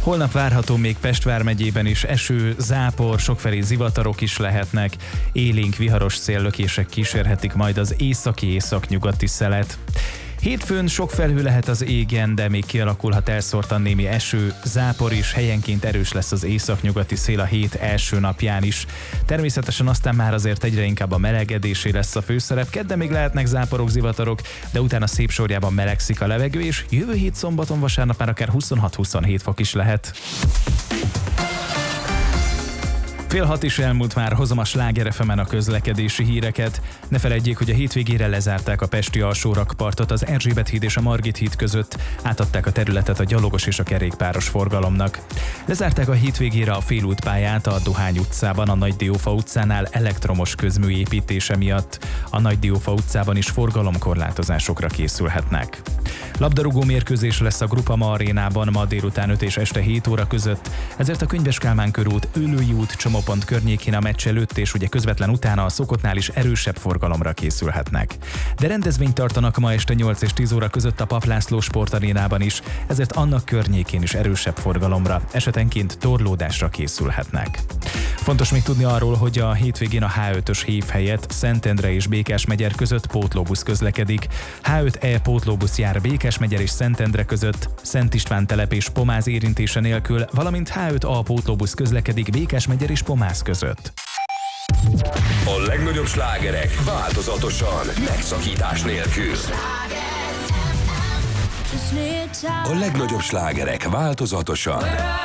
Holnap várható még Pest vármegyében is eső, zápor, sokfelé zivatarok is lehetnek, élénk viharos széllökések kísérhetik majd az északi-északnyugati szelet. Hétfőn sok felhő lehet az égen, de még kialakulhat elszórtan némi eső, zápor is, helyenként erős lesz az északnyugati szél a hét első napján is. Természetesen aztán már azért egyre inkább a melegedésé lesz a főszerep, kedden még lehetnek záporok, zivatarok, de utána szép sorjában melegszik a levegő, és jövő hét szombaton, vasárnap már akár 26-27 fok is lehet. 5:30 is elmúlt már, hozom a Sláger FM-en a közlekedési híreket. Ne feledjék, hogy a hétvégére lezárták a pesti alsórakpartot az Erzsébet híd és a Margit híd között, átadták a területet a gyalogos és a kerékpáros forgalomnak. Lezárták a hétvégére a félútpályát a Dohány utcában, a Nagy Diófa utcánál elektromos közmű építése miatt. A Nagy Diófa utcában is forgalomkorlátozásokra készülhetnek. Labdarúgó mérkőzés lesz a Grupama arénában ma délután 5 és este 7 óra között, ezért a Könyves Kálmán körút, Őlői út, Csomópont környékén a meccs előtt és ugye közvetlen utána a szokottnál is erősebb forgalomra készülhetnek. De rendezvényt tartanak ma este 8 és 10 óra között a Pap László sportarénában is, ezért annak környékén is erősebb forgalomra, esetenként torlódásra készülhetnek. Fontos még tudni arról, hogy a hétvégén a H5-ös hév helyett Szentendre és Békásmegyer között pótlóbusz közlekedik. H5E pótlóbusz jár Békásmegyer és Szentendre között, Szent István telep és Pomáz érintése nélkül, valamint H5A pótlóbusz közlekedik Békásmegyer és Pomáz között. A legnagyobb slágerek változatosan, megszakítás nélkül. A legnagyobb slágerek változatosan,